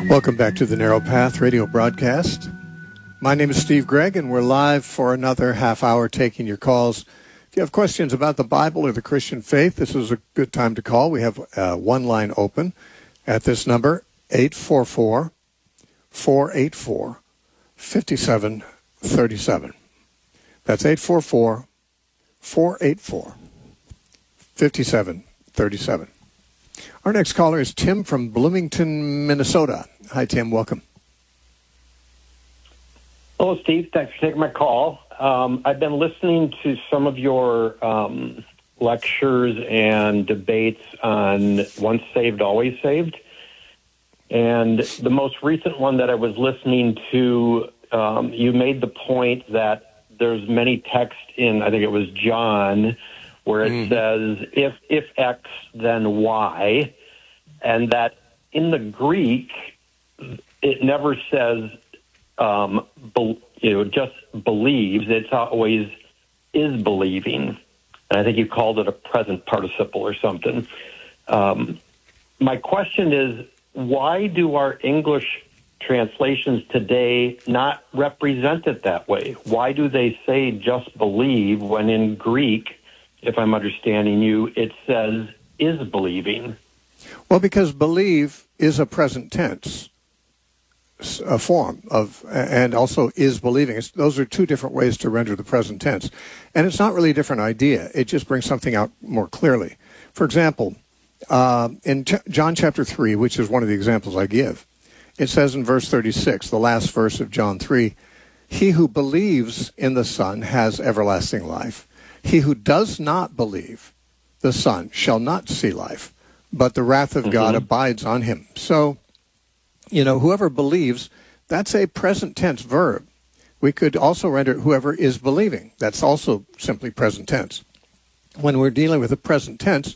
Welcome back to the Narrow Path radio broadcast. My name is Steve Gregg, and we're live for another half hour taking your calls. If you have questions about the Bible or the Christian faith, this is a good time to call. We have one line open at this number, 844-484-5737. That's 844-484-5737. Our next caller is Tim from Bloomington, Minnesota. Hi, Tim. Welcome. Hello, Steve. Thanks for taking my call. I've been listening to some of your lectures and debates on once saved, always saved. And the most recent one that I was listening to, you made the point that there's many texts in, I think it was John, where it says, if X, then Y, and that in the Greek, it never says, just believes. It's always is believing. And I think you called it a present participle or something. My question is, why do our English translations today not represent it that way? Why do they say just believe when in Greek, if I'm understanding you, it says is believing? Well, because believe is a present tense a form of, and also is believing. Those are two different ways to render the present tense. And it's not really a different idea. It just brings something out more clearly. For example, in John chapter 3, which is one of the examples I give, it says in verse 36, the last verse of John 3, he who believes in the Son has everlasting life. He who does not believe the Son shall not see life, but the wrath of God abides on him. So, whoever believes, that's a present tense verb. We could also render it whoever is believing. That's also simply present tense. When we're dealing with the present tense,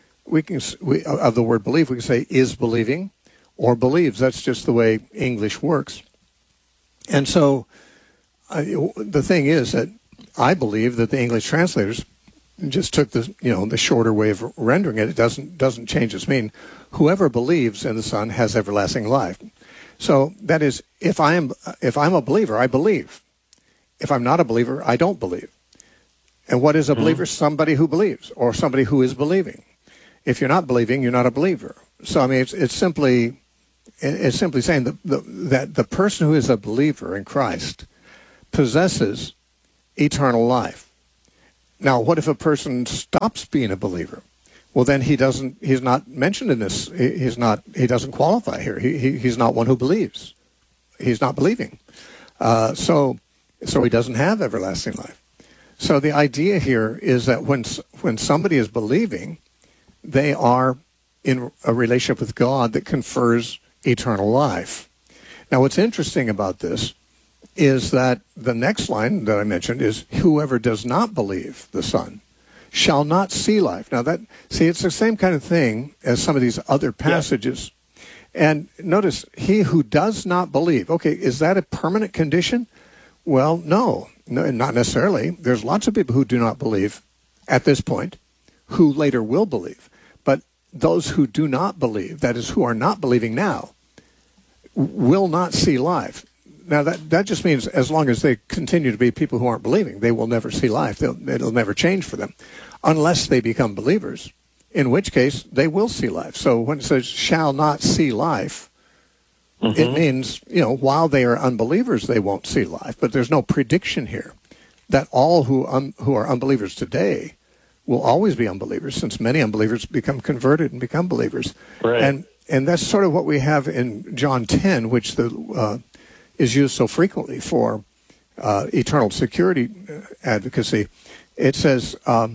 of the word believe, we can say is believing or believes. That's just the way English works. And so the thing is that I believe that the English translators just took the shorter way of rendering it. It doesn't change its meaning. Whoever believes in the Son has everlasting life. So that is, if I'm a believer, I believe. If I'm not a believer, I don't believe. And what is a believer? Somebody who believes, or somebody who is believing. If you're not believing, you're not a believer. So I mean, it's simply saying that the person who is a believer in Christ possesses eternal life. Now, what if a person stops being a believer? Well, then he's not mentioned in this. He doesn't qualify here. He's not one who believes. He's not believing. So he doesn't have everlasting life. So the idea here is that when somebody is believing, they are in a relationship with God that confers eternal life. Now, what's interesting about this is that the next line that I mentioned is whoever does not believe the Son shall not see life. Now it's the same kind of thing as some of these other passages. Yeah. And notice, he who does not believe. Okay, is that a permanent condition? Well, no, not necessarily. There's lots of people who do not believe at this point, who later will believe. But those who do not believe, that is, who are not believing now, will not see life. Now, that just means as long as they continue to be people who aren't believing, they will never see life. It'll never change for them unless they become believers, in which case they will see life. So when it says shall not see life, it means, while they are unbelievers, they won't see life. But there's no prediction here that all who are unbelievers today will always be unbelievers, since many unbelievers become converted and become believers. Right. And that's sort of what we have in John 10, which is used so frequently for eternal security advocacy. It says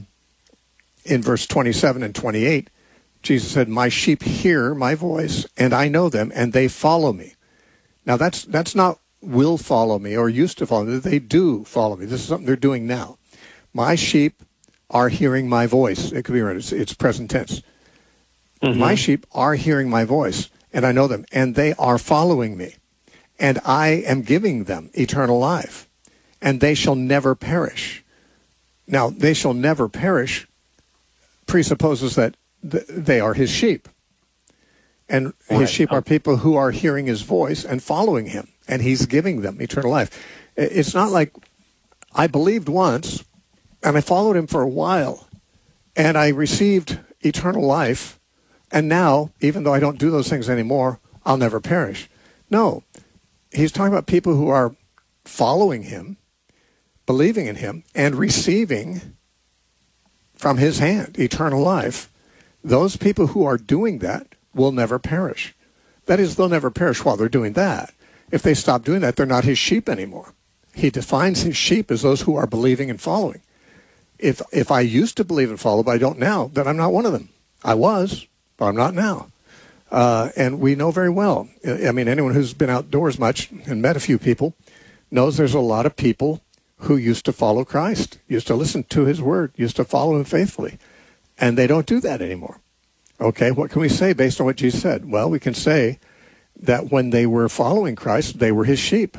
in verse 27 and 28, Jesus said, my sheep hear my voice, and I know them, and they follow me. Now, that's not will follow me or used to follow me. They do follow me. This is something they're doing now. My sheep are hearing my voice. It could be right. It's present tense. My sheep are hearing my voice, and I know them, and they are following me. And I am giving them eternal life, and they shall never perish. Now, they shall never perish presupposes that they are his sheep. And his sheep are people who are hearing his voice and following him, and he's giving them eternal life. It's not like I believed once, and I followed him for a while, and I received eternal life, and now, even though I don't do those things anymore, I'll never perish. No, he's talking about people who are following him, believing in him, and receiving from his hand eternal life. Those people who are doing that will never perish. That is, they'll never perish while they're doing that. If they stop doing that, they're not his sheep anymore. He defines his sheep as those who are believing and following. If I used to believe and follow, but I don't now, then I'm not one of them. I was, but I'm not now. And we know very well. I mean, anyone who's been outdoors much and met a few people knows there's a lot of people who used to follow Christ, used to listen to his word, used to follow him faithfully. And they don't do that anymore. Okay, what can we say based on what Jesus said? Well, we can say that when they were following Christ, they were his sheep.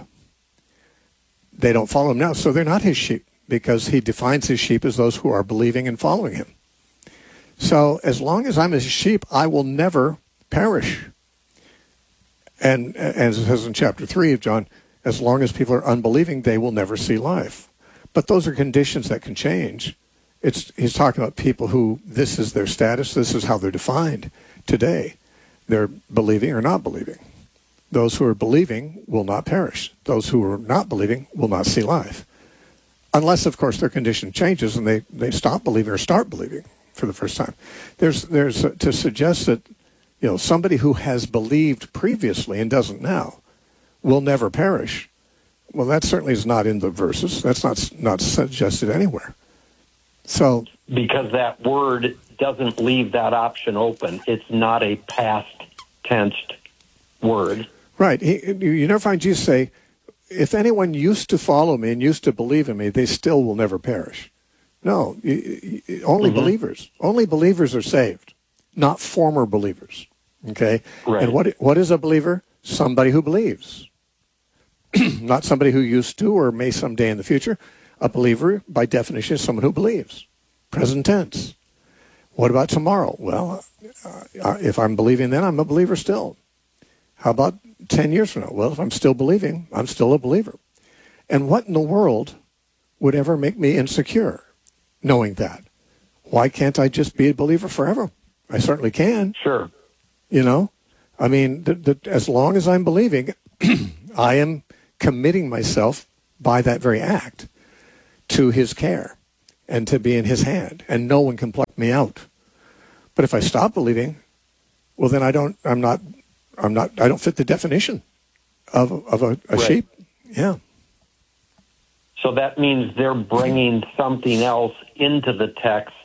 They don't follow him now, so they're not his sheep, because he defines his sheep as those who are believing and following him. So as long as I'm his sheep, I will never perish. And as it says in chapter 3 of John, as long as people are unbelieving, they will never see life. But those are conditions that can change. He's talking about people who this is their status, this is how they're defined today. They're believing or not believing. Those who are believing will not perish. Those who are not believing will not see life. Unless, of course, their condition changes and they stop believing or start believing for the first time. There's to suggest that, you know, somebody who has believed previously and doesn't now will never perish. Well, that certainly is not in the verses. That's not suggested anywhere. So, because that word doesn't leave that option open. It's not a past tensed word. Right. You never find Jesus say, if anyone used to follow me and used to believe in me, they still will never perish. No, only believers. Only believers are saved, not former believers. Okay? Right. And what is a believer? Somebody who believes. Not somebody who used to or may someday in the future. A believer, by definition, is someone who believes. Present tense. What about tomorrow? Well, if I'm believing then, I'm a believer still. How about 10 years from now? Well, if I'm still believing, I'm still a believer. And what in the world would ever make me insecure knowing that? Why can't I just be a believer forever? I certainly can. Sure. You know? I mean, as long as I'm believing, I am committing myself by that very act to his care and to be in his hand, and no one can pluck me out. But if I stop believing, well, then I don't fit the definition of a right. sheep. Yeah. So that means they're bringing something else into the text,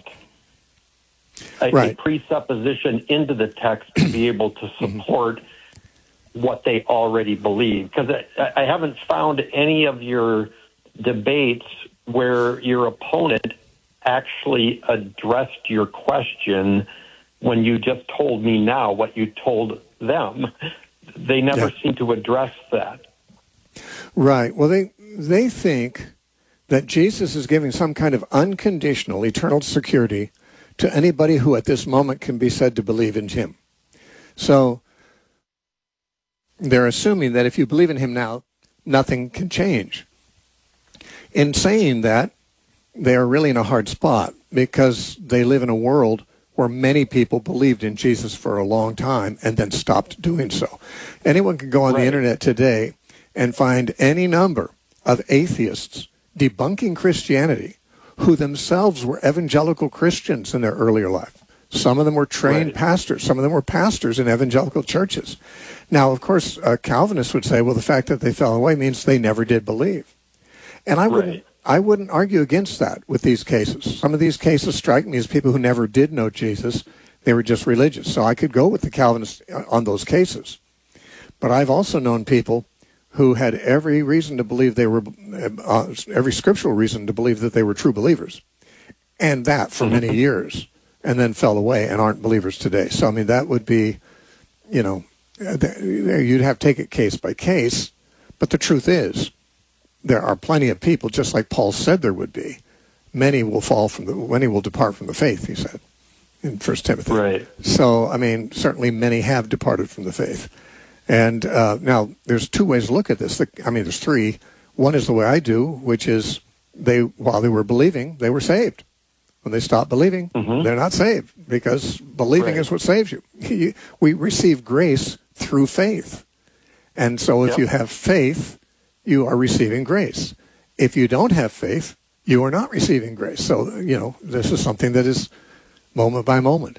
a presupposition into the text to be able to support what they already believe. Because I haven't found any of your debates where your opponent actually addressed your question when you just told me now what you told them. They never seem to address that. Right. Well, they think that Jesus is giving some kind of unconditional eternal security to anybody who at this moment can be said to believe in him. So they're assuming that if you believe in him now, nothing can change. In saying that, they are really in a hard spot because they live in a world where many people believed in Jesus for a long time and then stopped doing so. Anyone can go on the internet today and find any number of atheists debunking Christianity who themselves were evangelical Christians in their earlier life. Some of them were trained pastors. Some of them were pastors in evangelical churches. Now, of course, Calvinists would say, well, the fact that they fell away means they never did believe. And I wouldn't argue against that with these cases. Some of these cases strike me as people who never did know Jesus. They were just religious. So I could go with the Calvinists on those cases. But I've also known people who had every reason to believe they were, every scriptural reason to believe that they were true believers. And that for many years. And then fell away and aren't believers today. So, I mean, that would be, you know, you'd have to take it case by case. But the truth is, there are plenty of people, just like Paul said there would be. Many will depart from the faith, he said. in 1 Timothy. Right. So, I mean, certainly many have departed from the faith. And now, there's two ways to look at this. There's three. One is the way I do, which is while they were believing, they were saved. When they stop believing, they're not saved, because believing is what saves you. We receive grace through faith. And so if you have faith, you are receiving grace. If you don't have faith, you are not receiving grace. So, this is something that is moment by moment.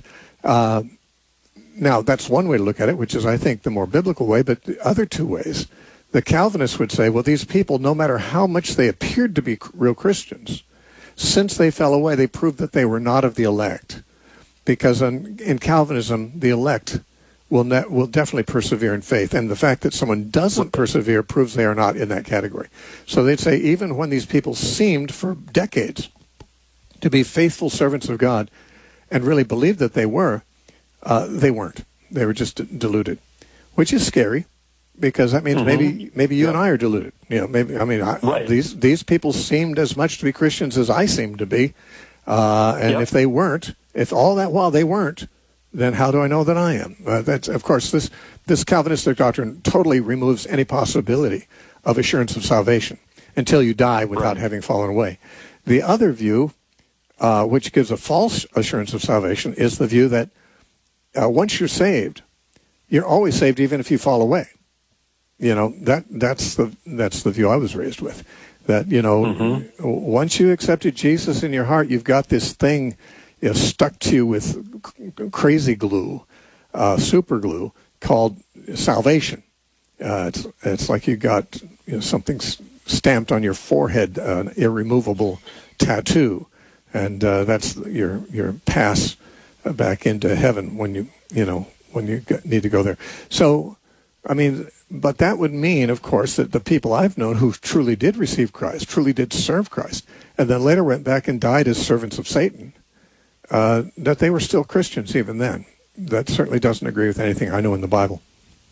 Now, that's one way to look at it, which is, I think, the more biblical way. But the other two ways, the Calvinists would say, well, these people, no matter how much they appeared to be real Christians, since they fell away, they proved that they were not of the elect. Because in Calvinism, the elect will definitely persevere in faith. And the fact that someone doesn't persevere proves they are not in that category. So they'd say even when these people seemed for decades to be faithful servants of God and really believed that they were, they weren't. They were just deluded, which is scary, because that means maybe you and I are deluded. These people seemed as much to be Christians as I seemed to be, and if they weren't, if all that while they weren't, then how do I know that I am? That's, of course, this Calvinistic doctrine totally removes any possibility of assurance of salvation until you die without having fallen away. The other view, which gives a false assurance of salvation, is the view that once you're saved, you're always saved even if you fall away. That's the view I was raised with. That, once you accepted Jesus in your heart, you've got this thing stuck to you with crazy glue, super glue, called salvation. It's like you got something stamped on your forehead, an irremovable tattoo, and that's your pass back into heaven when you need to go there. So, but that would mean, of course, that the people I've known who truly did receive Christ, truly did serve Christ, and then later went back and died as servants of Satan, that they were still Christians even then. That certainly doesn't agree with anything I know in the Bible.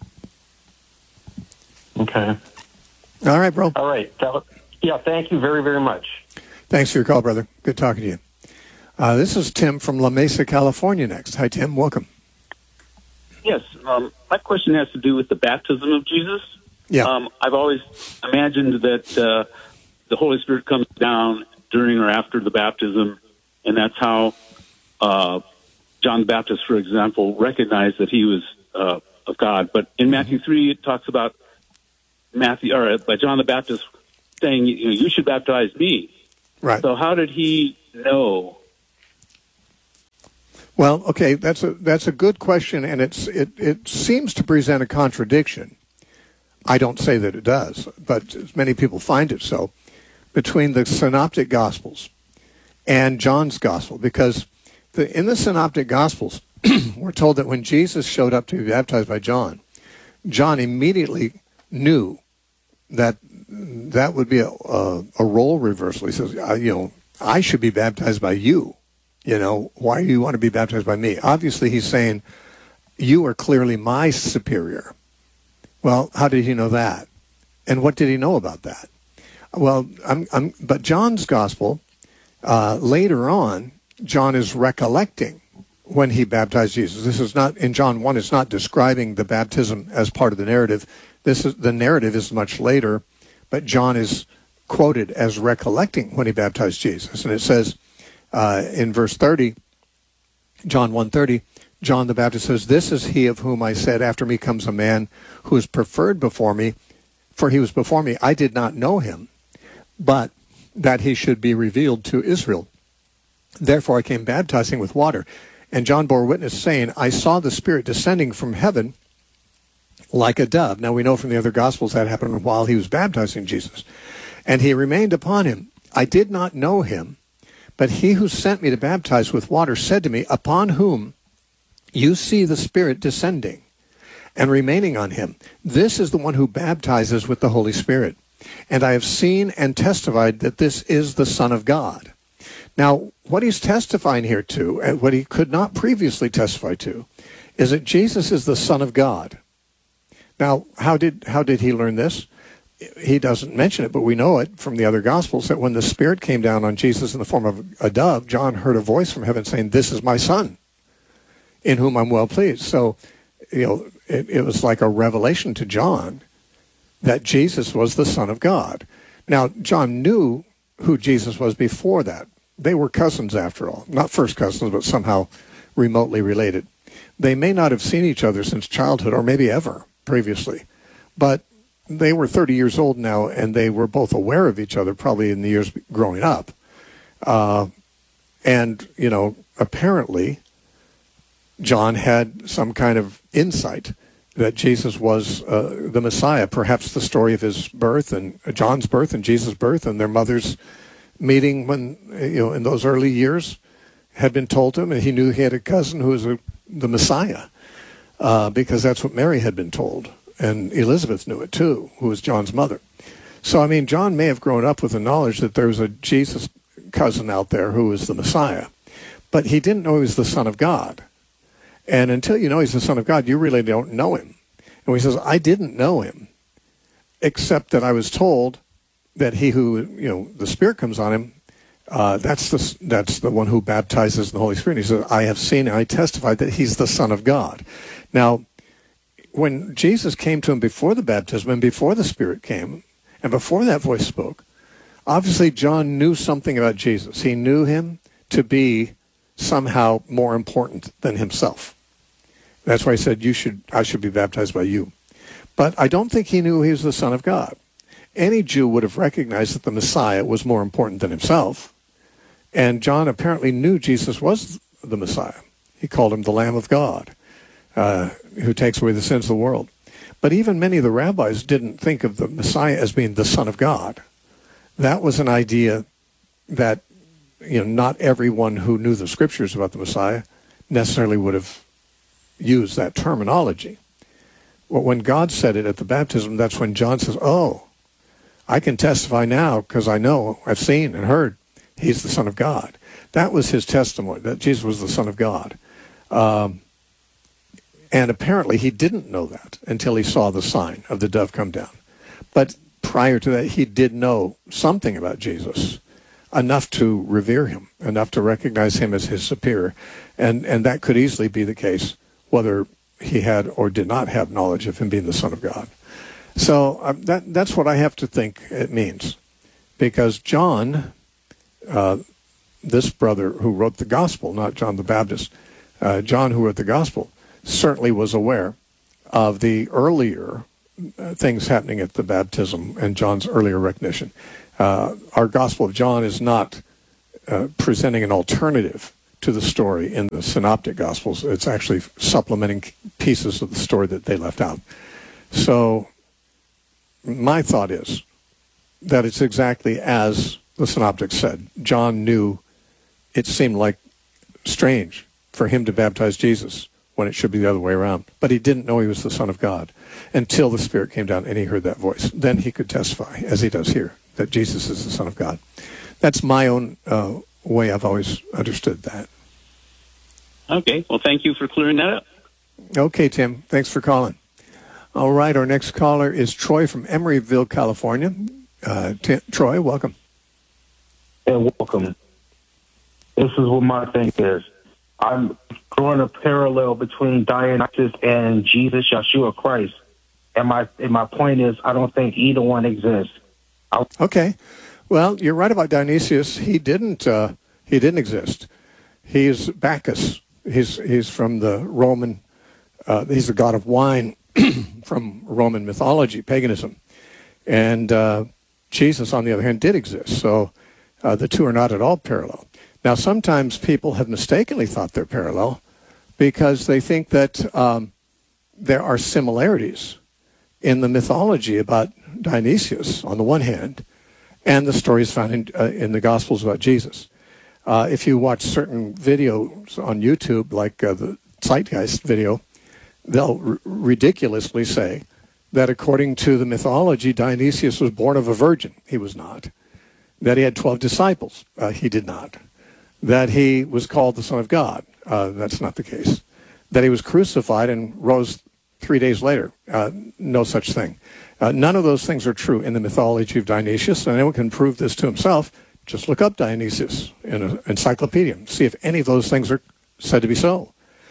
Okay. All right, bro. All right. Thank you very, very much. Thanks for your call, brother. Good talking to you. This is Tim from La Mesa, California next. Hi, Tim. Welcome. Yes. My question has to do with the baptism of Jesus. Yeah. I've always imagined that the Holy Spirit comes down during or after the baptism, and that's how John the Baptist, for example, recognized that he was of God. But in Matthew 3, it talks about by John the Baptist saying, you should baptize me. Right. So how did he know? Well, okay, that's a good question, and it seems to present a contradiction. I don't say that it does, but many people find it so, between the Synoptic Gospels and John's Gospel, because in the Synoptic Gospels, we're told that when Jesus showed up to be baptized by John, John immediately knew that would be a role reversal. He says, I should be baptized by you. Why do you want to be baptized by me? Obviously, he's saying, you are clearly my superior. Well, how did he know that? And what did he know about that? Well, but John's Gospel, later on, John is recollecting when he baptized Jesus. This is not, in John 1, it's not describing the baptism as part of the narrative. The narrative is much later, but John is quoted as recollecting when he baptized Jesus. And it says, in verse 30, John 1:30, John the Baptist says, "This is he of whom I said, after me comes a man who is preferred before me, for he was before me. I did not know him, but that he should be revealed to Israel. Therefore I came baptizing with water. And John bore witness, saying, I saw the Spirit descending from heaven like a dove." Now we know from the other Gospels that happened while he was baptizing Jesus. "And he remained upon him. I did not know him, but he who sent me to baptize with water said to me, upon whom you see the Spirit descending and remaining on him, this is the one who baptizes with the Holy Spirit. And I have seen and testified that this is the Son of God." Now, what he's testifying here to, and what he could not previously testify to, is that Jesus is the Son of God. Now, how did he learn this? He doesn't mention it, but we know it from the other Gospels, that when the Spirit came down on Jesus in the form of a dove, John heard a voice from heaven saying, "This is my Son, in whom I'm well pleased. So, it was like a revelation to John that Jesus was the Son of God. Now, John knew who Jesus was before that. They were cousins, after all. Not first cousins, but somehow remotely related. They may not have seen each other since childhood, or maybe ever previously, but they were 30 years old now, and they were both aware of each other, probably in the years growing up. And, apparently, John had some kind of insight that Jesus was the Messiah. Perhaps the story of his birth, and John's birth, and Jesus' birth, and their mother's meeting when, in those early years, had been told to him, and he knew he had a cousin who was the Messiah, because that's what Mary had been told. And Elizabeth knew it too, who was John's mother. So, John may have grown up with the knowledge that there was a Jesus cousin out there who was the Messiah, but he didn't know he was the Son of God. And until you know he's the Son of God, you really don't know him. And he says, I didn't know him, except that I was told that he who, the Spirit comes on him, that's the one who baptizes in the Holy Spirit. And he says, I have seen and I testify that he's the Son of God. Now, when Jesus came to him before the baptism and before the Spirit came, and before that voice spoke, obviously John knew something about Jesus. He knew him to be somehow more important than himself. That's why he said, I should be baptized by you. But I don't think he knew he was the Son of God. Any Jew would have recognized that the Messiah was more important than himself. And John apparently knew Jesus was the Messiah. He called him the Lamb of God, who takes away the sins of the world. But even many of the rabbis didn't think of the Messiah as being the Son of God. That was an idea that, not everyone who knew the scriptures about the Messiah necessarily would have used that terminology. Well, when God said it at the baptism, that's when John says, oh, I can testify now because I know, I've seen and heard he's the Son of God. That was his testimony, that Jesus was the Son of God. And apparently he didn't know that until he saw the sign of the dove come down. But prior to that, he did know something about Jesus, enough to revere him, enough to recognize him as his superior. And that could easily be the case, whether he had or did not have knowledge of him being the Son of God. So that's what I have to think it means. Because John, this brother who wrote the gospel, not John the Baptist, John who wrote the gospel, certainly was aware of the earlier things happening at the baptism and John's earlier recognition. Our Gospel of John is not presenting an alternative to the story in the Synoptic Gospels. It's actually supplementing pieces of the story that they left out. So my thought is that it's exactly as the Synoptics said. John knew it seemed like strange for him to baptize Jesus when it should be the other way around. But he didn't know he was the Son of God until the Spirit came down and he heard that voice. Then he could testify, as he does here, that Jesus is the Son of God. That's my own way I've always understood that. Okay. Well, thank you for clearing that up. Okay, Tim. Thanks for calling. All right, our next caller is Troy from Emeryville, California. Troy, welcome. Hey, welcome. This is what my thing is. I'm drawing a parallel between Dionysus and Jesus, Yeshua Christ. And my point is, I don't think either one exists. Okay. Well, you're right about Dionysius. He didn't exist. He's Bacchus. He's from the Roman. He's the god of wine from Roman mythology, paganism, and Jesus, on the other hand, did exist. So the two are not at all parallel. Now, sometimes people have mistakenly thought they're parallel because they think that there are similarities in the mythology about Dionysius on the one hand, and the stories found in the Gospels about Jesus. If you watch certain videos on YouTube, like the Zeitgeist video, they'll ridiculously say that according to the mythology, Dionysius was born of a virgin. He was not. That he had 12 disciples. He did not. That he was called the Son of God. That's not the case. That he was crucified and rose 3 days later. No such thing. None of those things are true in the mythology of Dionysius, and anyone can prove this to himself. Just look up Dionysius in an encyclopedia and see if any of those things are said to be so.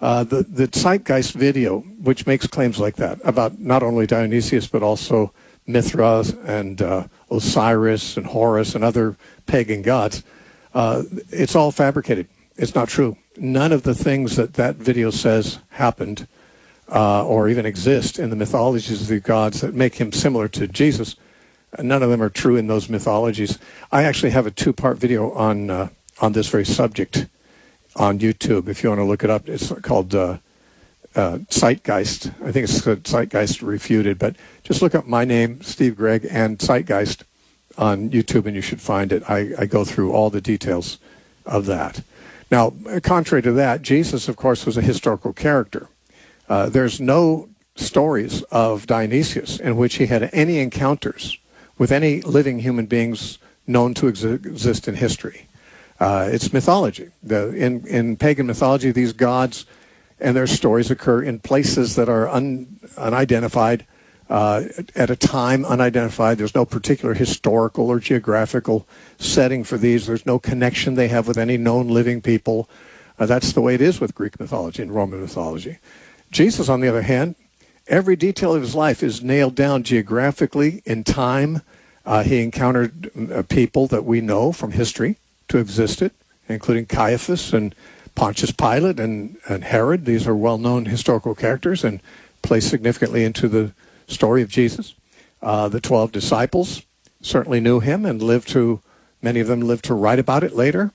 The Zeitgeist video, which makes claims like that about not only Dionysius but also Mithra and Osiris and Horus and other pagan gods, it's all fabricated. It's not true. None of the things that video says happened or even exist in the mythologies of the gods that make him similar to Jesus. None of them are true in those mythologies. I actually have a 2-part video on this very subject on YouTube. If you want to look it up, it's called Zeitgeist. I think it's called Zeitgeist Refuted. But just look up my name, Steve Gregg, and Zeitgeist on YouTube, and you should find it. I go through all the details of that. Now, contrary to that, Jesus, of course, was a historical character. There's no stories of Dionysius in which he had any encounters with any living human beings known to exist in history. It's mythology. In pagan mythology, these gods and their stories occur in places that are unidentified, at a time unidentified. There's no particular historical or geographical setting for these. There's no connection they have with any known living people. That's the way it is with Greek mythology and Roman mythology. Jesus, on the other hand, every detail of his life is nailed down geographically in time. He encountered people that we know from history to have existed, including Caiaphas and Pontius Pilate and Herod. These are well-known historical characters and play significantly into the story of Jesus. The 12 disciples certainly knew him and many of them lived to write about it later.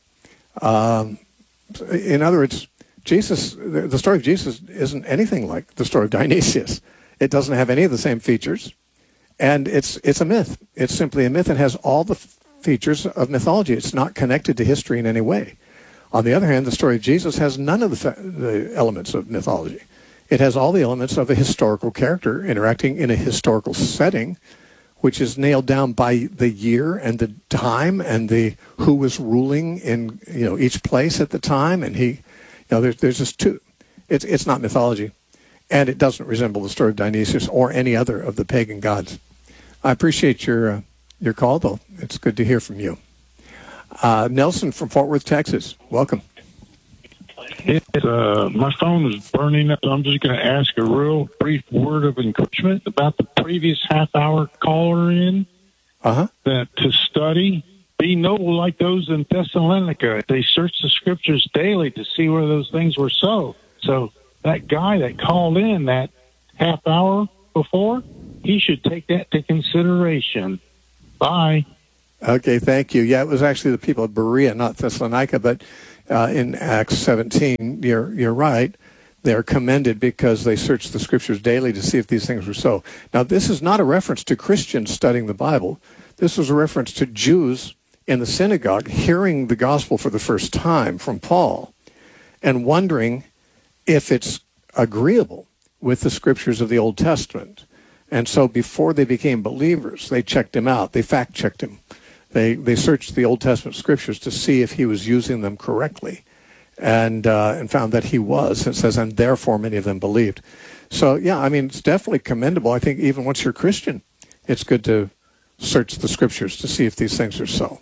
In other words, the story of Jesus isn't anything like the story of Dionysius. It doesn't have any of the same features, and it's a myth. It's simply a myth and has all the features of mythology. It's not connected to history in any way. On the other hand, the story of Jesus has none of the elements of mythology. It has all the elements of a historical character interacting in a historical setting, which is nailed down by the year and the time and who was ruling in each place at the time. And there's just two. It's not mythology, and it doesn't resemble the story of Dionysius or any other of the pagan gods. I appreciate your call, though. It's good to hear from you. Nelson from Fort Worth, Texas. Welcome. My phone is burning up, so I'm just going to ask a real brief word of encouragement about the previous half-hour caller in. That to study, be noble like those in Thessalonica. They searched the scriptures daily to see where those things were so. So that guy that called in that half hour before, he should take that to consideration. Bye. Okay, thank you. Yeah, it was actually the people of Berea, not Thessalonica, but in Acts 17, you're right. They're commended because they searched the scriptures daily to see if these things were so. Now, this is not a reference to Christians studying the Bible. This was a reference to Jews in the synagogue hearing the gospel for the first time from Paul and wondering if it's agreeable with the scriptures of the Old Testament. And so before they became believers, they checked him out. They fact-checked him. They searched the Old Testament scriptures to see if he was using them correctly, and found that he was. It says, and therefore many of them believed. So, yeah, I mean, it's definitely commendable. I think even once you're a Christian, it's good to search the scriptures to see if these things are so.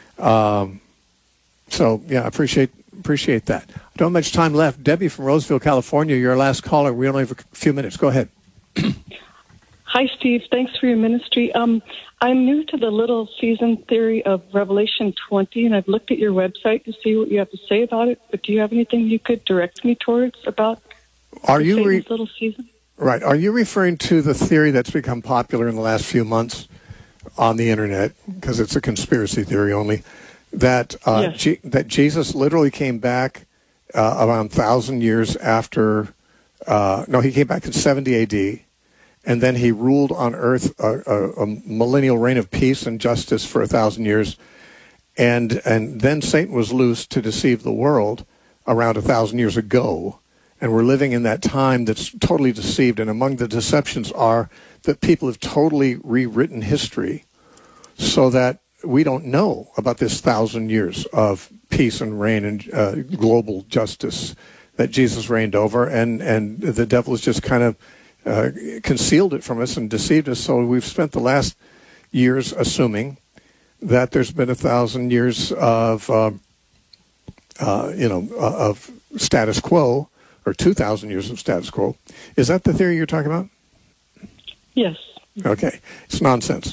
So, yeah, I appreciate that. I don't have much time left. Debbie from Roseville, California, you're our last caller. We only have a few minutes. Go ahead. Hi, Steve. Thanks for your ministry. I'm new to the little season theory of Revelation 20, and I've looked at your website to see what you have to say about it. But do you have anything you could direct me towards about Satan's little season? Right. Are you referring to the theory that's become popular in the last few months on the internet, because it's a conspiracy theory only, that Yes. that Jesus literally came back around 1,000 years after? He came back in 70 A.D., and then he ruled on earth a millennial reign of peace and justice for 1,000 years. And then Satan was loosed to deceive the world around 1,000 years ago. And we're living in that time that's totally deceived. And among the deceptions are that people have totally rewritten history so that we don't know about this 1,000 years of peace and reign and global justice that Jesus reigned over. And the devil has just kind of concealed it from us and deceived us. So we've spent the last years assuming that there's been 1,000 years of status quo, or 2,000 years of status quo. Is that the theory you're talking about? Yes. Okay. It's nonsense.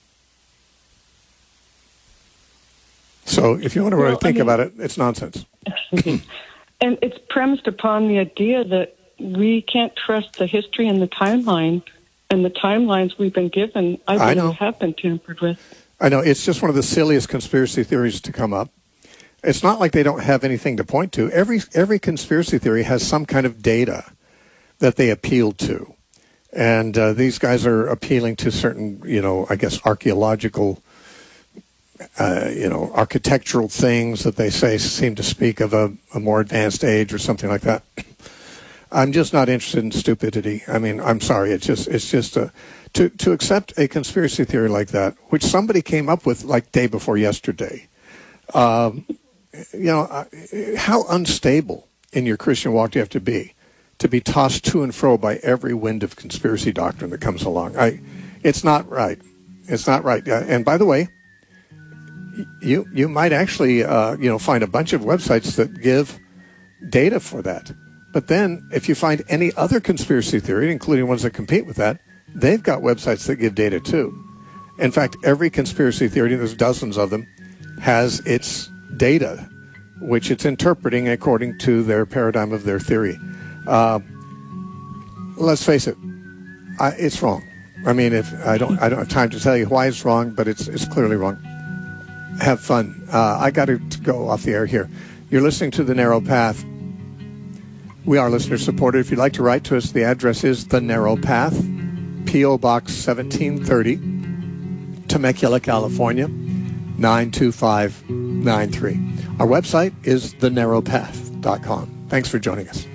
So if you want to really think about it, it's nonsense. And it's premised upon the idea that we can't trust the history and the timeline, and the timelines we've been given, I believe, have been tampered with. I know. It's just one of the silliest conspiracy theories to come up. It's not like they don't have anything to point to. Every conspiracy theory has some kind of data that they appeal to. And these guys are appealing to certain, I guess, archaeological, architectural things that they say seem to speak of a more advanced age or something like that. I'm just not interested in stupidity. I mean, I'm sorry. It's just to accept a conspiracy theory like that, which somebody came up with like day before yesterday. How unstable in your Christian walk do you have to be tossed to and fro by every wind of conspiracy doctrine that comes along? It's not right. It's not right. And by the way, you might actually find a bunch of websites that give data for that. But then if you find any other conspiracy theory, including ones that compete with that, they've got websites that give data too. In fact, every conspiracy theory, there's dozens of them, has its data, which it's interpreting according to their paradigm of their theory. Let's face it, it's wrong. I mean, I don't have time to tell you why it's wrong, but it's clearly wrong. Have fun. I got to go off the air here. You're listening to The Narrow Path. We are listener supported. If you'd like to write to us, the address is The Narrow Path, P.O. Box 1730, Temecula, California, 92593. Our website is thenarrowpath.com. Thanks for joining us.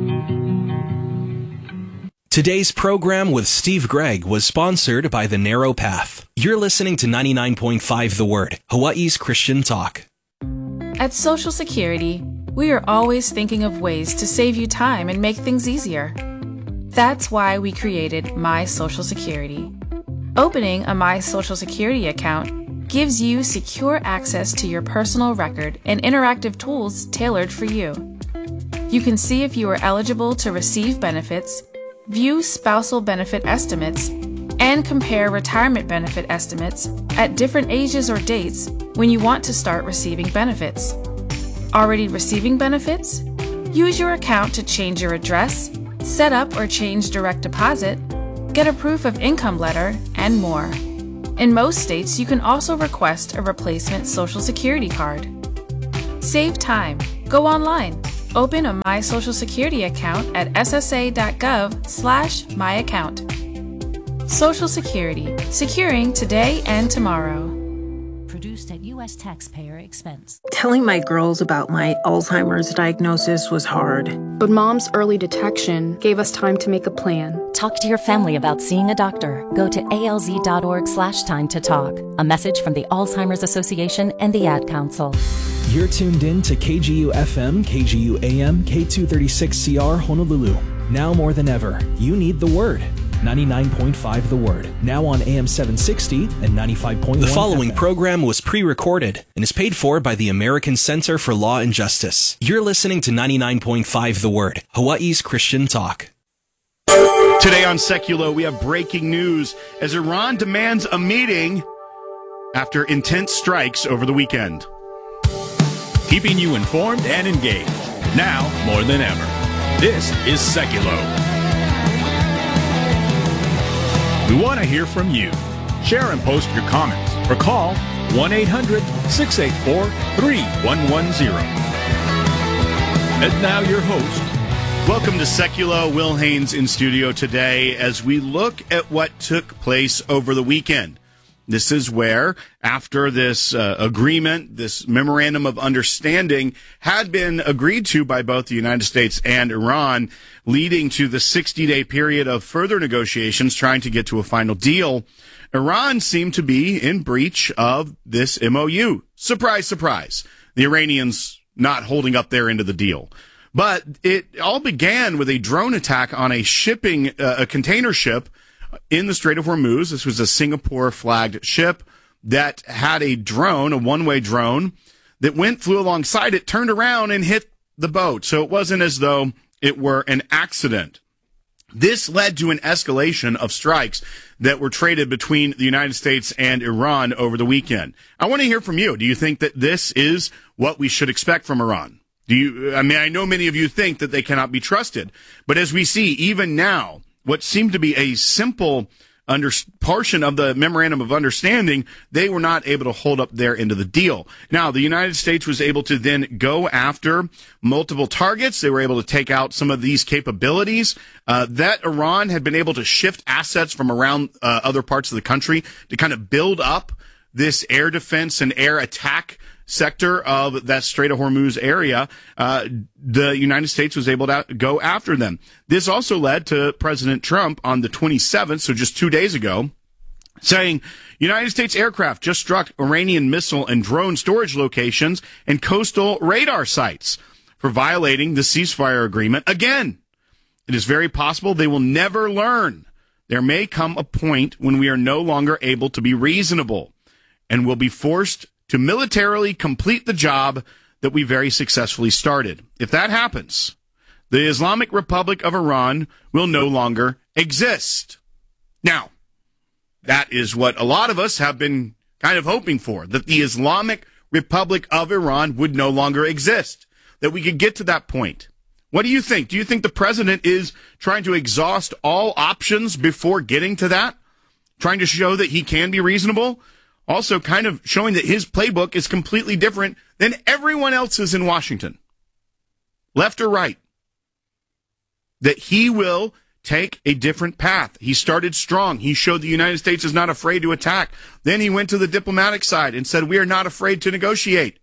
Today's program with Steve Gregg was sponsored by The Narrow Path. You're listening to 99.5 The Word, Hawaii's Christian talk. At Social Security, we are always thinking of ways to save you time and make things easier. That's why we created My Social Security. Opening a My Social Security account gives you secure access to your personal record and interactive tools tailored for you. You can see if you are eligible to receive benefits, view spousal benefit estimates, and compare retirement benefit estimates at different ages or dates when you want to start receiving benefits. Already receiving benefits? Use your account to change your address, set up or change direct deposit, get a proof of income letter, and more. In most states, you can also request a replacement Social Security card. Save time. Go online. Open a My Social Security account at ssa.gov/myaccount. Social Security. Securing today and tomorrow. Produced at U.S. taxpayer expense. Telling my girls about my Alzheimer's diagnosis was hard. But Mom's early detection gave us time to make a plan. Talk to your family about seeing a doctor. Go to alz.org/time to talk. A message from the Alzheimer's Association and the Ad Council. You're tuned in to KGU FM, KGU AM, K236CR Honolulu. Now more than ever, you need the Word. 99.5 The Word, now on AM 760 and 95.1 The following FM. program was pre-recorded and is paid for by the American Center for Law and Justice. You're listening to 99.5 The Word, Hawaii's Christian talk. Today on Seculo, we have breaking news as Iran demands a meeting after intense strikes over the weekend. Keeping you informed and engaged, now more than ever. This is Seculo. We want to hear from you. Share and post your comments or call 1-800-684-3110. And now your host. Welcome to Seculo. Will Haynes in studio today as we look at what took place over the weekend. This is where, after this agreement, this memorandum of understanding had been agreed to by both the United States and Iran, leading to the 60-day period of further negotiations trying to get to a final deal, Iran seemed to be in breach of this MOU. Surprise, surprise. The Iranians not holding up their end of the deal. But it all began with a drone attack on a container ship in the Strait of Hormuz. This was a Singapore-flagged ship that had a drone, a one-way drone, that flew alongside it, turned around, and hit the boat. So it wasn't as though it were an accident. This led to an escalation of strikes that were traded between the United States and Iran over the weekend. I want to hear from you. Do you think that this is what we should expect from Iran? I know many of you think that they cannot be trusted, but as we see, even now, what seemed to be a simple portion of the memorandum of understanding, they were not able to hold up their end of the deal. Now, the United States was able to then go after multiple targets. They were able to take out some of these capabilities that Iran had been able to shift assets from around other parts of the country to kind of build up this air defense and air attack sector of that Strait of Hormuz area. The United States was able to go after them. This also led to President Trump on the 27th, so just 2 days ago, saying United States aircraft just struck Iranian missile and drone storage locations and coastal radar sites for violating the ceasefire agreement again. It is very possible they will never learn. There may come a point when we are no longer able to be reasonable and will be forced to militarily complete the job that we very successfully started. If that happens, the Islamic Republic of Iran will no longer exist. Now, that is what a lot of us have been kind of hoping for, that the Islamic Republic of Iran would no longer exist, that we could get to that point. What do you think? Do you think the president is trying to exhaust all options before getting to that? Trying to show that he can be reasonable? Also kind of showing that his playbook is completely different than everyone else's in Washington, left or right, that he will take a different path. He started strong. He showed the United States is not afraid to attack. Then he went to the diplomatic side and said, we are not afraid to negotiate.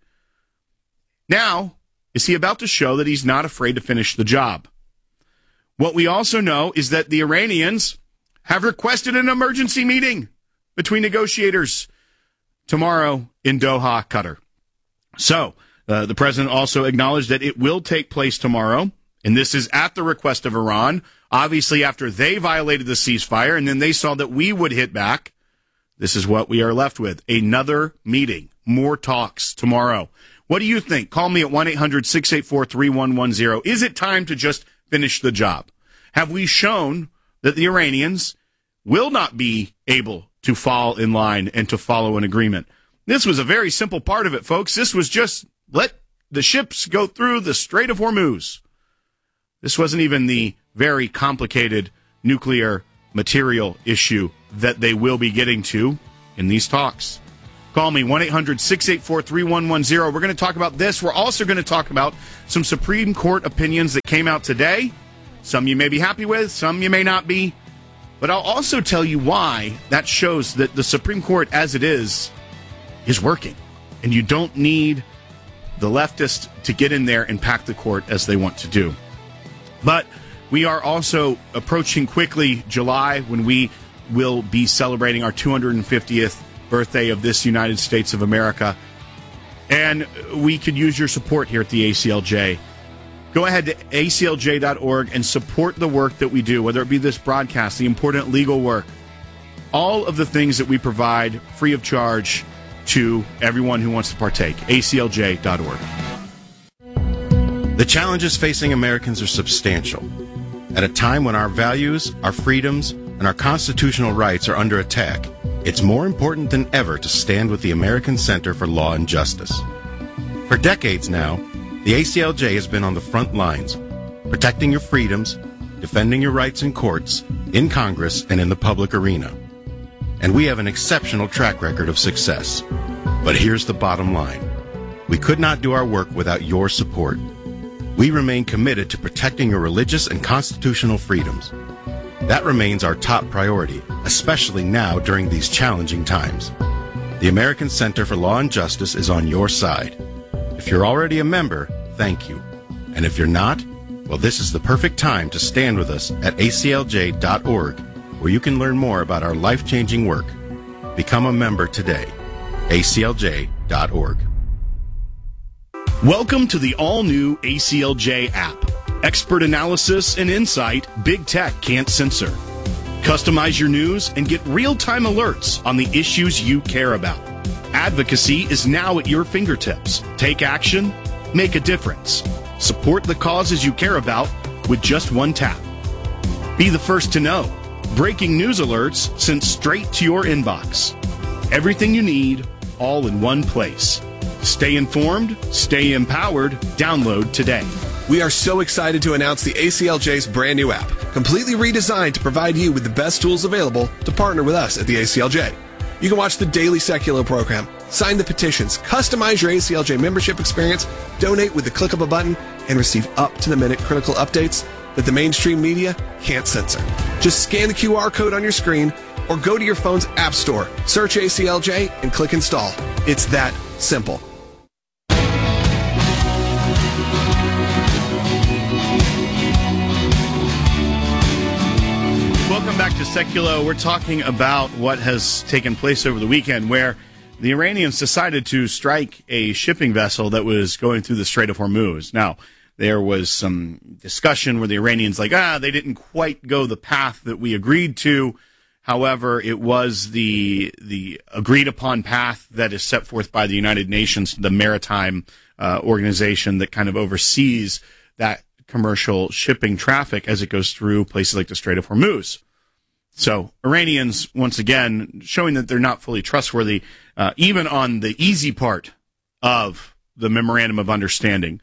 Now, is he about to show that he's not afraid to finish the job? What we also know is that the Iranians have requested an emergency meeting between negotiators tomorrow in Doha, Qatar. So, the president also acknowledged that it will take place tomorrow, and this is at the request of Iran, obviously after they violated the ceasefire, and then they saw that we would hit back. This is what we are left with, another meeting, more talks tomorrow. What do you think? Call me at 1-800-684-3110. Is it time to just finish the job? Have we shown that the Iranians will not be able to fall in line and to follow an agreement? This was a very simple part of it, folks. This was just let the ships go through the Strait of Hormuz. This wasn't even the very complicated nuclear material issue that they will be getting to in these talks. Call me, 1-800-684-3110. We're going to talk about this. We're also going to talk about some Supreme Court opinions that came out today. Some you may be happy with, some you may not be. But I'll also tell you why that shows that the Supreme Court, as it is working. And you don't need the leftists to get in there and pack the court as they want to do. But we are also approaching quickly July, when we will be celebrating our 250th birthday of this United States of America. And we could use your support here at the ACLJ. Go ahead to aclj.org and support the work that we do, whether it be this broadcast, the important legal work, all of the things that we provide free of charge to everyone who wants to partake. aclj.org. The challenges facing Americans are substantial. At a time when our values, our freedoms, and our constitutional rights are under attack, it's more important than ever to stand with the American Center for Law and Justice. For decades now, the ACLJ has been on the front lines, protecting your freedoms, defending your rights in courts, in Congress, and in the public arena. And we have an exceptional track record of success. But here's the bottom line. We could not do our work without your support. We remain committed to protecting your religious and constitutional freedoms. That remains our top priority, especially now during these challenging times. The American Center for Law and Justice is on your side. If you're already a member, thank you. And if you're not, well, this is the perfect time to stand with us at aclj.org, where you can learn more about our life-changing work. Become a member today. aclj.org. Welcome to the all-new ACLJ app. Expert analysis and insight big tech can't censor. Customize your news and get real-time alerts on the issues you care about. Advocacy is now at your fingertips. Take action, make a difference. Support the causes you care about. with just one tap. Be the first to know. Breaking news alerts sent straight to your inbox. Everything you need, all in one place. Stay informed, stay empowered. Download today. We are so excited to announce the ACLJ's brand new app, completely redesigned to provide you with the best tools available to partner with us at the ACLJ. You can watch the daily Secular program, sign the petitions, customize your ACLJ membership experience, donate with the click of a button, and receive up-to-the-minute critical updates that the mainstream media can't censor. Just scan the QR code on your screen or go to your phone's app store, search ACLJ, and click install. It's that simple. Welcome back to Secular. We're talking about what has taken place over the weekend where the Iranians decided to strike a shipping vessel that was going through the Strait of Hormuz. Now, there was some discussion where the Iranians they didn't quite go the path that we agreed to. However, it was the agreed upon path that is set forth by the United Nations, the maritime organization that kind of oversees that commercial shipping traffic as it goes through places like the Strait of Hormuz. So Iranians, once again, showing that they're not fully trustworthy, even on the easy part of the Memorandum of Understanding.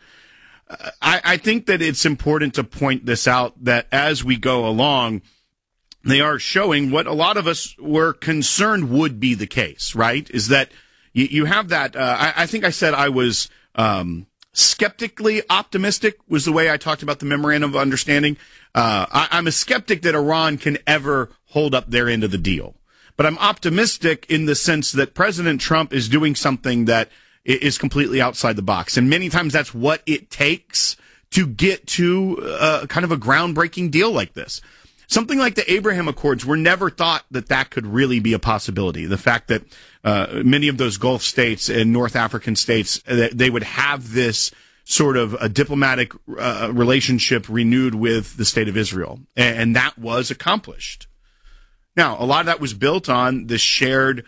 I think that it's important to point this out, that as we go along, they are showing what a lot of us were concerned would be the case, right? Is that you have that, I think I said I was skeptically optimistic was the way I talked about the Memorandum of Understanding. I'm a skeptic that Iran can ever hold up their end of the deal. But I'm optimistic in the sense that President Trump is doing something that is completely outside the box. And many times that's what it takes to get to kind of a groundbreaking deal like this. Something like the Abraham Accords were never thought that could really be a possibility. The fact that many of those Gulf states and North African states, they would have this sort of a diplomatic relationship renewed with the state of Israel. And that was accomplished. Now, a lot of that was built on the shared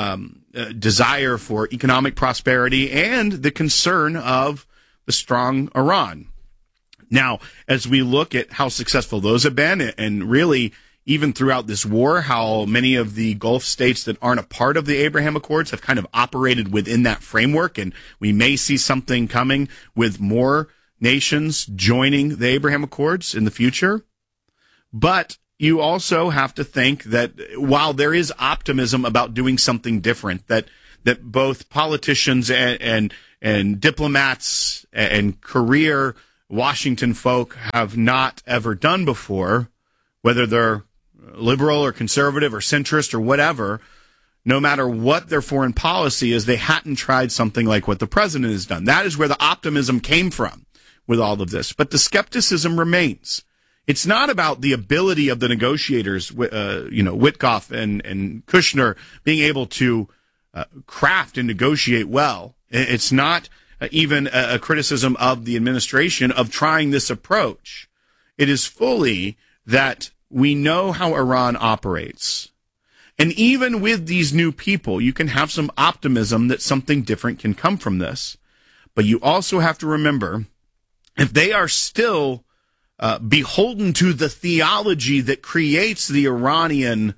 desire for economic prosperity and the concern of the strong Iran. Now, as we look at how successful those have been, and really even throughout this war, how many of the Gulf states that aren't a part of the Abraham Accords have kind of operated within that framework, and we may see something coming with more nations joining the Abraham Accords in the future. But you also have to think that while there is optimism about doing something different, that both politicians and diplomats and career Washington folk have not ever done before, whether they're liberal or conservative or centrist or whatever, no matter what their foreign policy is, they hadn't tried something like what the president has done. That is where the optimism came from with all of this. But the skepticism remains. It's not about the ability of the negotiators, Witkoff and Kushner being able to craft and negotiate well. It's not even a criticism of the administration of trying this approach. It is fully that we know how Iran operates. And even with these new people, you can have some optimism that something different can come from this. But you also have to remember, if they are still beholden to the theology that creates the Iranian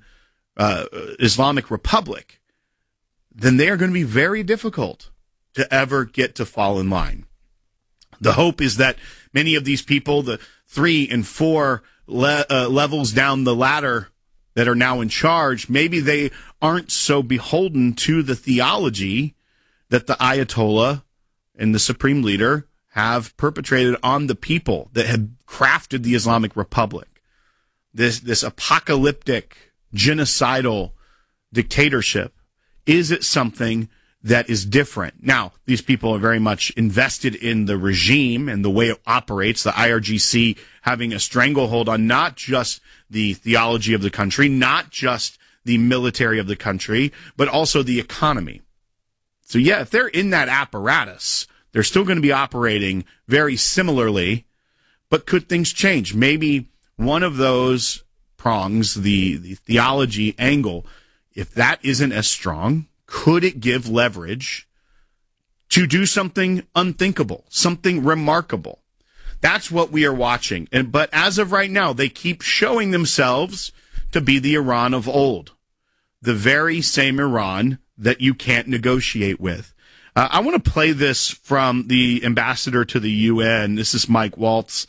Islamic Republic, then they are going to be very difficult to ever get to fall in line. The hope is that many of these people, the 3 and 4 levels down the ladder that are now in charge, maybe they aren't so beholden to the theology that the Ayatollah and the supreme leader have perpetrated on the people that have crafted the Islamic Republic. This apocalyptic, genocidal dictatorship. Is it something that is different? Now, these people are very much invested in the regime and the way it operates, the IRGC having a stranglehold on not just the theology of the country, not just the military of the country, but also the economy. So yeah, if they're in that apparatus, they're still going to be operating very similarly, but could things change? Maybe one of those prongs, the theology angle, if that isn't as strong, could it give leverage to do something unthinkable, something remarkable? That's what we are watching. But as of right now, they keep showing themselves to be the Iran of old, the very same Iran that you can't negotiate with. I want to play this from the ambassador to the UN. This is Mike Waltz.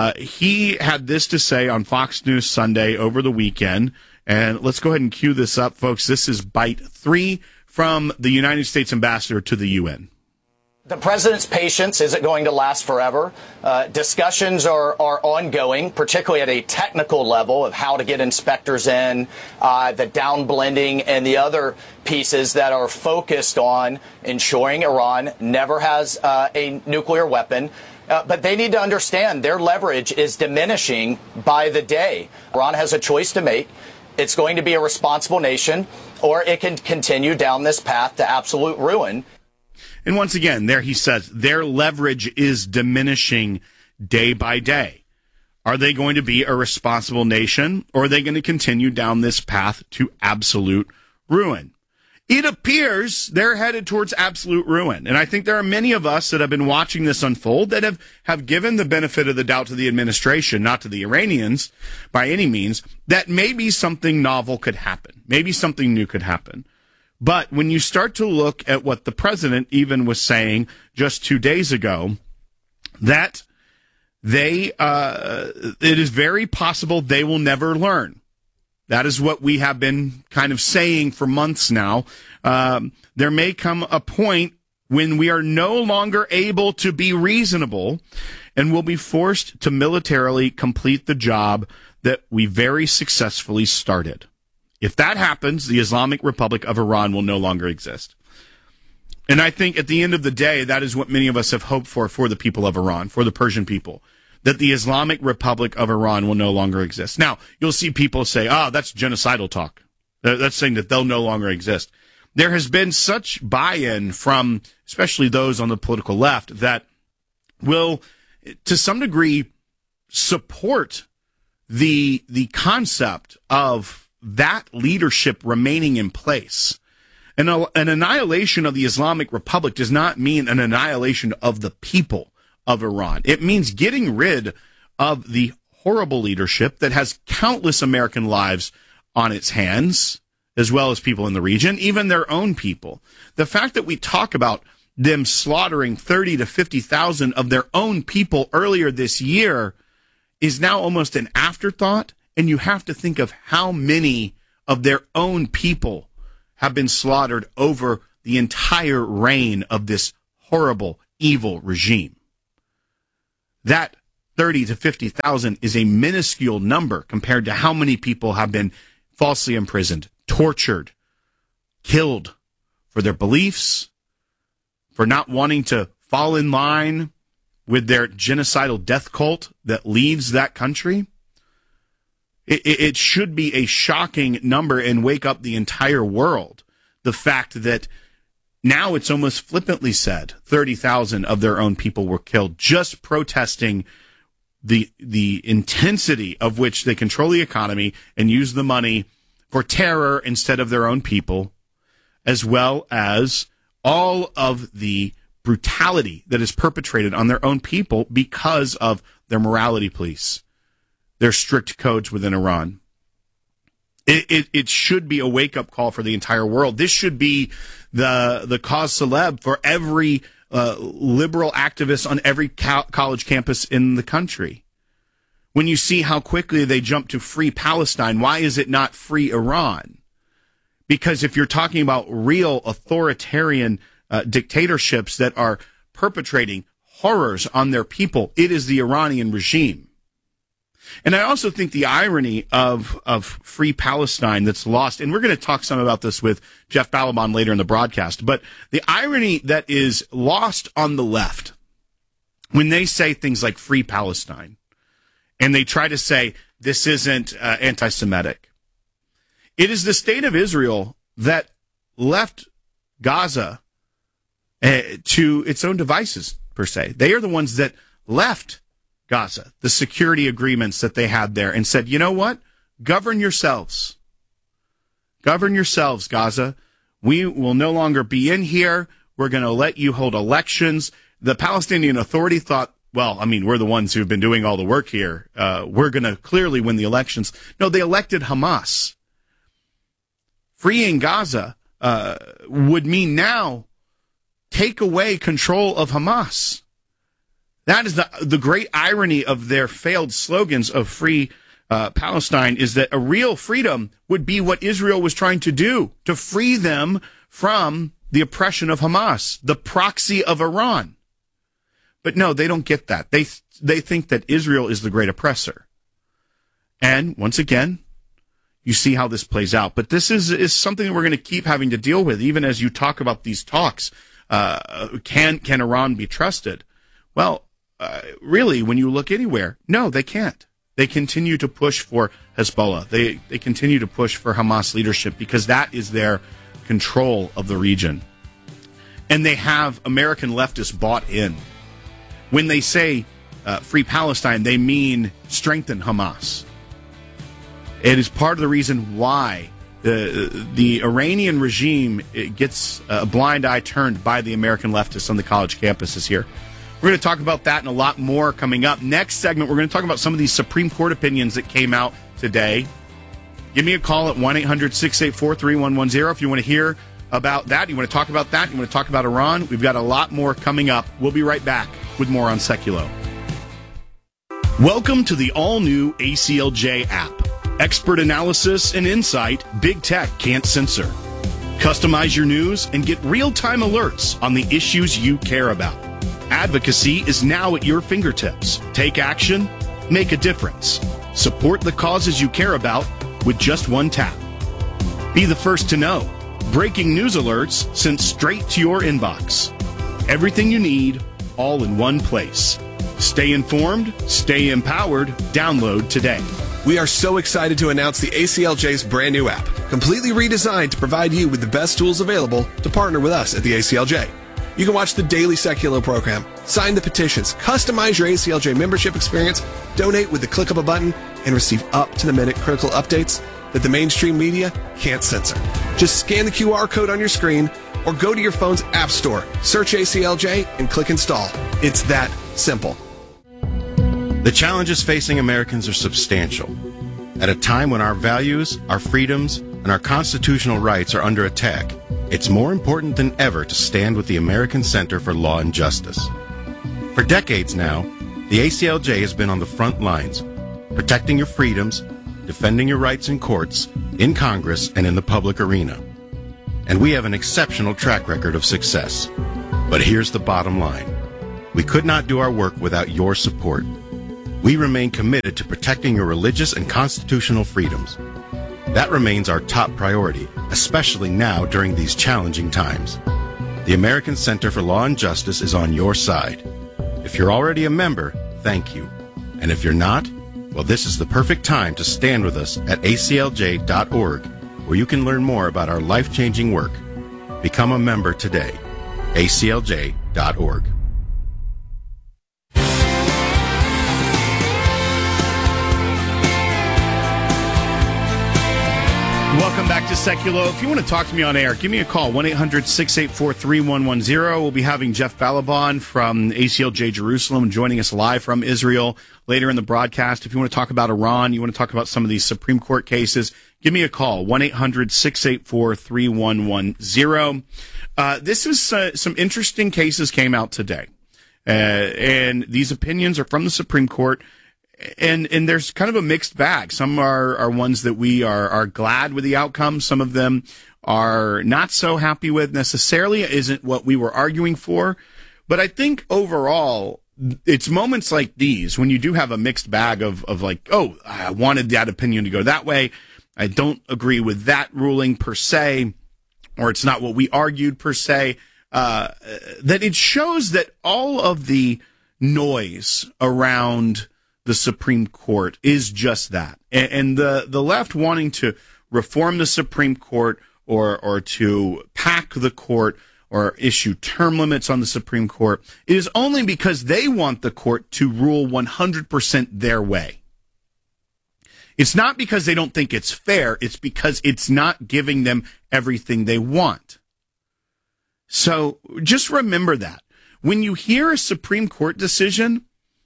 He had this to say on Fox News Sunday over the weekend. And let's go ahead and cue this up, folks. This is bite 3 from the United States ambassador to the UN. The president's patience isn't going to last forever. Discussions are ongoing, particularly at a technical level of how to get inspectors in, the downblending, and the other pieces that are focused on ensuring Iran never has a nuclear weapon. But they need to understand their leverage is diminishing by the day. Iran has a choice to make. It's going to be a responsible nation, or it can continue down this path to absolute ruin. And once again, there he says their leverage is diminishing day by day. Are they going to be a responsible nation, or are they going to continue down this path to absolute ruin? It appears they're headed towards absolute ruin. And I think there are many of us that have been watching this unfold that have given the benefit of the doubt to the administration, not to the Iranians by any means, that maybe something novel could happen. Maybe something new could happen. But when you start to look at what the president even was saying just 2 days ago, that it is very possible they will never learn. That is what we have been kind of saying for months now. There may come a point when we are no longer able to be reasonable and will be forced to militarily complete the job that we very successfully started. If that happens, the Islamic Republic of Iran will no longer exist. And I think at the end of the day, that is what many of us have hoped for the people of Iran, for the Persian people, that the Islamic Republic of Iran will no longer exist. Now, you'll see people say, that's genocidal talk. That's saying that they'll no longer exist. There has been such buy-in from especially those on the political left that will, to some degree, support the concept of that leadership remaining in place. An annihilation of the Islamic Republic does not mean an annihilation of the people of Iran. It means getting rid of the horrible leadership that has countless American lives on its hands, as well as people in the region, even their own people. The fact that we talk about them slaughtering 30 to 50,000 of their own people earlier this year is now almost an afterthought. And you have to think of how many of their own people have been slaughtered over the entire reign of this horrible, evil regime. That 30 to 50,000 is a minuscule number compared to how many people have been falsely imprisoned, tortured, killed for their beliefs, for not wanting to fall in line with their genocidal death cult that leads that country. It should be a shocking number and wake up the entire world. The fact that now it's almost flippantly said 30,000 of their own people were killed just protesting the intensity of which they control the economy and use the money for terror instead of their own people, as well as all of the brutality that is perpetrated on their own people because of their morality police, their strict codes within Iran. It should be a wake-up call for the entire world. This should be the cause célèbre for every liberal activist on every college campus in the country. When you see how quickly they jump to free Palestine, why is it not free Iran? Because if you're talking about real authoritarian dictatorships that are perpetrating horrors on their people, it is the Iranian regime. And I also think the irony of free Palestine that's lost, and we're going to talk some about this with Jeff Balaban later in the broadcast, but the irony that is lost on the left when they say things like free Palestine, and they try to say this isn't anti-Semitic. It is the state of Israel that left Gaza to its own devices, per se. They are the ones that left Gaza, the security agreements that they had there, and said, you know what? Govern yourselves. Govern yourselves, Gaza. We will no longer be in here. We're going to let you hold elections. The Palestinian Authority thought well, I mean, we're the ones who've been doing all the work here. We're going to clearly win the elections. No, they elected Hamas. Freeing Gaza would mean now take away control of Hamas. That is the great irony of their failed slogans of free Palestine, is that a real freedom would be what Israel was trying to do, to free them from the oppression of Hamas, the proxy of Iran. But no, they don't get that. They think that Israel is the great oppressor. And once again, you see how this plays out. But this is something that we're going to keep having to deal with, even as you talk about these talks. Can Iran be trusted? Well, really, when you look anywhere, no, they can't. They continue to push for Hezbollah. They continue to push for Hamas leadership because that is their control of the region. And they have American leftists bought in. When they say free Palestine, they mean strengthen Hamas. It is part of the reason why the Iranian regime gets a blind eye turned by the American leftists on the college campuses here. We're going to talk about that and a lot more coming up. Next segment, we're going to talk about some of these Supreme Court opinions that came out today. Give me a call at 1-800-684-3110 if you want to hear about that. You want to talk about that. You want to talk about Iran. We've got a lot more coming up. We'll be right back with more on Seculo. Welcome to the all-new ACLJ app. Expert analysis and insight Big Tech can't censor. Customize your news and get real-time alerts on the issues you care about. Advocacy is now at your fingertips. Take action, make a difference. Support the causes you care about with just one tap. Be the first to know. Breaking news alerts sent straight to your inbox. Everything you need, all in one place. Stay informed, stay empowered. Download today. We are so excited to announce the ACLJ's brand new app, completely redesigned to provide you with the best tools available to partner with us at the ACLJ. You can watch the daily Seculo program, sign the petitions, customize your ACLJ membership experience, donate with the click of a button, and receive up-to-the-minute critical updates that the mainstream media can't censor. Just scan the QR code on your screen or go to your phone's app store, search ACLJ, and click install. It's that simple. The challenges facing Americans are substantial. At a time when our values, our freedoms, and our constitutional rights are under attack, it's more important than ever to stand with the American Center for Law and Justice. For decades now, the ACLJ has been on the front lines, protecting your freedoms, defending your rights in courts, in Congress, and in the public arena. And we have an exceptional track record of success. But here's the bottom line. We could not do our work without your support. We remain committed to protecting your religious and constitutional freedoms. That remains our top priority, especially now during these challenging times. The American Center for Law and Justice is on your side. If you're already a member, thank you. And if you're not, well, this is the perfect time to stand with us at aclj.org, where you can learn more about our life-changing work. Become a member today. aclj.org. Welcome back to Seculo. If you want to talk to me on air, give me a call, 1-800-684-3110. We'll be having Jeff Balaban from ACLJ Jerusalem joining us live from Israel later in the broadcast. If you want to talk about Iran, you want to talk about some of these Supreme Court cases, give me a call, 1-800-684-3110. This is some interesting cases came out today. And these opinions are from the Supreme Court. And there's kind of a mixed bag. Some are ones that we are glad with the outcome. Some of them are not so happy with necessarily. It isn't what we were arguing for. But I think overall, it's moments like these when you do have a mixed bag of like, oh, I wanted that opinion to go that way. I don't agree with that ruling per se, or it's not what we argued per se. That it shows that all of the noise around the Supreme Court is just that. And the left wanting to reform the Supreme Court or to pack the court or issue term limits on the Supreme Court is only because they want the court to rule 100% their way. It's not because they don't think it's fair. It's because it's not giving them everything they want. So just remember that. When you hear a Supreme Court decision,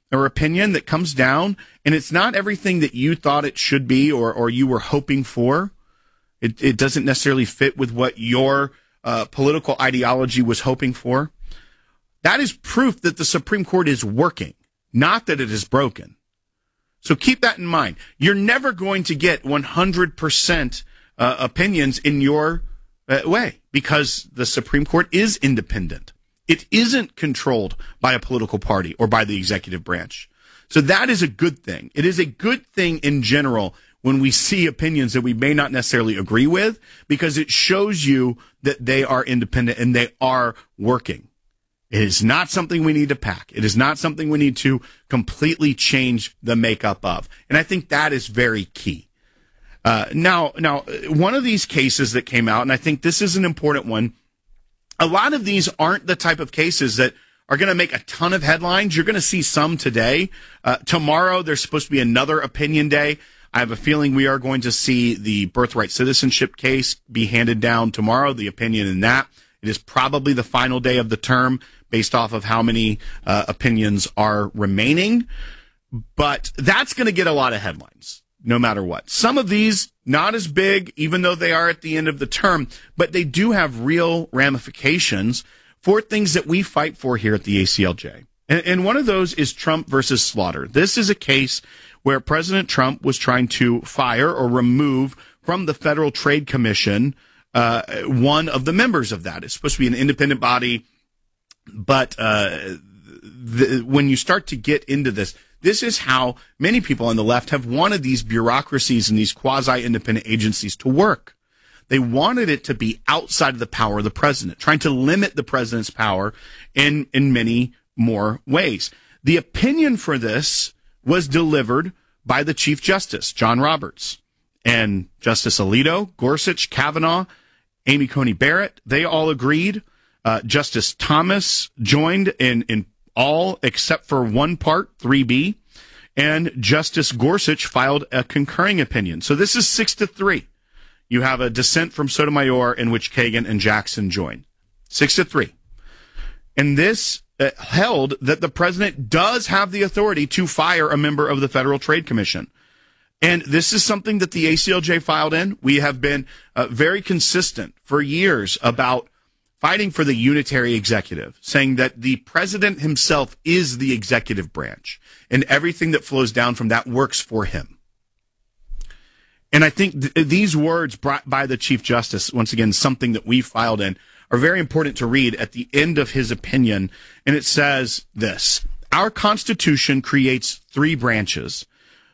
or opinion that comes down and it's not everything that you thought it should be or you were hoping for, it doesn't necessarily fit with what your political ideology was hoping for, that is proof that the Supreme Court is working, not that it is broken. So keep that in mind. You're never going to get 100% opinions in your way because the Supreme Court is independent. It isn't controlled by a political party or by the executive branch. So that is a good thing. It is a good thing in general when we see opinions that we may not necessarily agree with, because it shows you that they are independent and they are working. It is not something we need to pack. It is not something we need to completely change the makeup of. And I think that is very key. Now, one of these cases that came out, and I think this is an important one, a lot of these aren't the type of cases that are going to make a ton of headlines. You're going to see some today. Tomorrow, there's supposed to be another opinion day. I have a feeling we are going to see the birthright citizenship case be handed down tomorrow, the opinion in that. It is probably the final day of the term based off of how many opinions are remaining. But that's going to get a lot of headlines, no matter what. Some of these, not as big, even though they are at the end of the term, but they do have real ramifications for things that we fight for here at the ACLJ. And one of those is Trump versus Slaughter. This is a case where President Trump was trying to fire or remove from the Federal Trade Commission one of the members of that. It's supposed to be an independent body, but when you start to get into this, this is how many people on the left have wanted these bureaucracies and these quasi-independent agencies to work. They wanted it to be outside of the power of the president, trying to limit the president's power in many more ways. The opinion for this was delivered by the Chief Justice, John Roberts, and Justice Alito, Gorsuch, Kavanaugh, Amy Coney Barrett. They all agreed. Justice Thomas joined in all except for one part, 3B, and Justice Gorsuch filed a concurring opinion. So this is 6-3. You have a dissent from Sotomayor in which Kagan and Jackson join. 6-3. And this held that the president does have the authority to fire a member of the Federal Trade Commission. And this is something that the ACLJ filed in. We have been very consistent for years about fighting for the unitary executive, saying that the president himself is the executive branch, and everything that flows down from that works for him. And I think these words brought by the Chief Justice, once again, something that we filed in, are very important to read at the end of his opinion. And it says this: our Constitution creates three branches: